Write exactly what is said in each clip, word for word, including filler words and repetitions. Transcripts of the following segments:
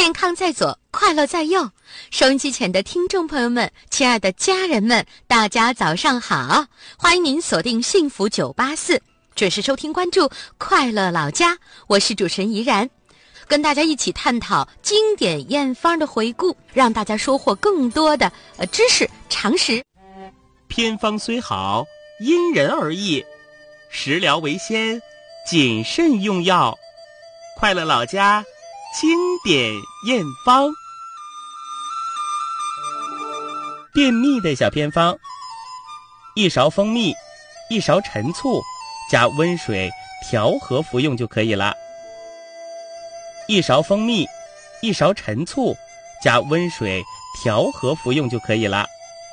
健康在左，快乐在右。收音机前的听众朋友们，亲爱的家人们，大家早上好！欢迎您锁定幸福九八四，准时收听关注快乐老家，我是主持人怡然，跟大家一起探讨经典验方的回顾，让大家收获更多的呃知识常识。 偏方虽好，因人而异，食疗为先，谨慎用药。快乐老家经典验方。便秘的小偏方：一勺蜂蜜，一勺陈醋，加温水调和服用就可以了。一勺蜂蜜，一勺陈醋，加温水调和服用就可以了。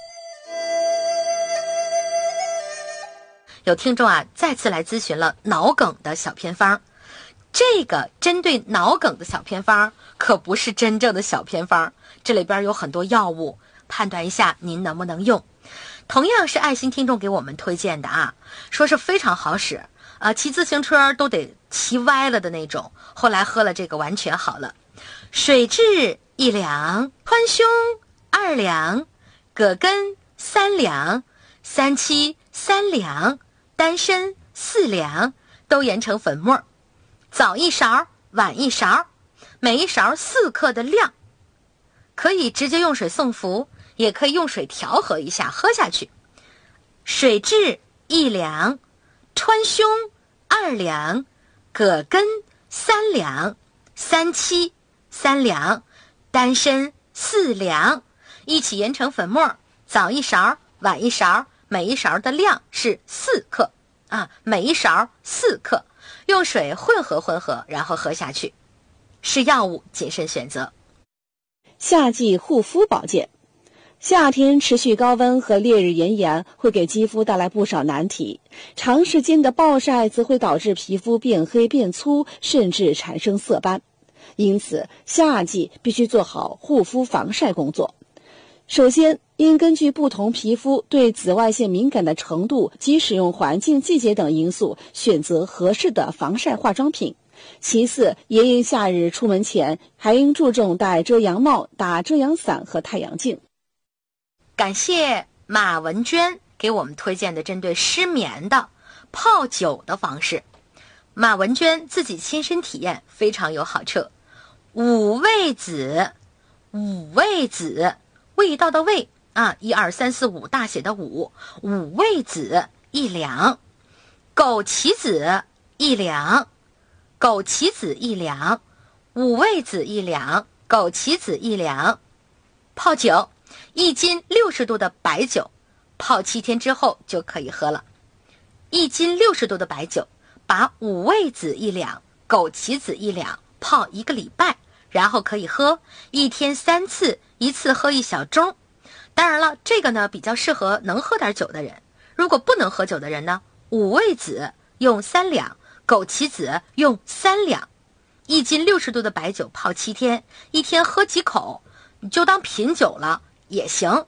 有听众啊，再次来咨询了脑梗的小偏方。这个针对脑梗的小偏方可不是真正的小偏方，这里边有很多药物，判断一下您能不能用。同样是爱心听众给我们推荐的啊，说是非常好使啊，骑自行车都得骑歪了的那种，后来喝了这个完全好了。水蛭一两，川芎二两，葛根三两，三七三两，丹参四两，都研成粉末，早一勺晚一勺，每一勺四克的量，可以直接用水送服，也可以用水调和一下喝下去。水蛭一两，川芎二两，葛根三两，三七三两，丹参四两，一起研成粉末，早一勺晚一勺，每一勺的量是四克啊，每一勺四克，用水混合混合，然后喝下去。是药物谨慎选择。 夏季护肤保健。夏天持续高温和烈日炎炎会给肌肤带来不少难题，长时间的暴晒则会导致皮肤变黑变粗，甚至产生色斑。因此，夏季必须做好护肤防晒工作。首先，应根据不同皮肤对紫外线敏感的程度及使用环境、季节等因素，选择合适的防晒化妆品。其次，炎炎夏日出门前，还应注重戴遮阳帽、打遮阳伞和太阳镜。 感谢马文娟给我们推荐的针对失眠的泡酒的方式。马文娟自己亲身体验，非常有好处。五味子，五味子，味道的味啊，一二三四五大写的五，五味子一两，枸杞子一两，枸杞子一两，五味子一两，枸杞子一两。泡酒，一斤六十度的白酒，泡七天之后就可以喝了。一斤六十度的白酒，把五味子一两，枸杞子一两，泡一个礼拜，然后可以喝，一天三次，一次喝一小盅。当然了，这个呢比较适合能喝点酒的人。如果不能喝酒的人呢，五味子用三两，枸杞子用三两，一斤六十度的白酒泡七天，一天喝几口，你就当品酒了也行。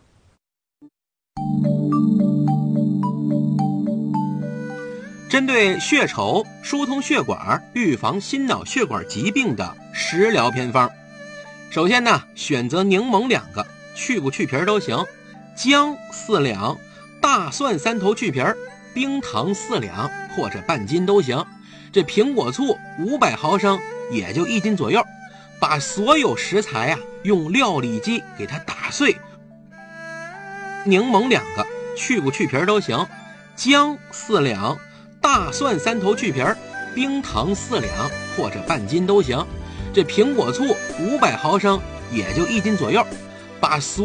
针对血稠、疏通血管、预防心脑血管疾病的食疗偏方。首先呢，选择柠檬两个，去不去皮都行；姜四两，大蒜三头去皮，冰糖四两或者半斤都行。这苹果醋五百毫升，也就一斤左右。把所有食材啊用料理机给它打碎。柠檬两个，去不去皮都行；姜四两，大蒜三头去皮，冰糖四两或者半斤都行。这苹果醋五百毫升，也就一斤左右。把所